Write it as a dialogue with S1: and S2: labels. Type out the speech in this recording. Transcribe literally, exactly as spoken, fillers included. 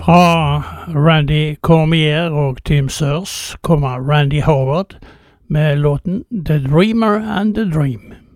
S1: Fra Randy Cormier og Tim Sears kommer Randy Howard med låten The Dreamer and the Dream.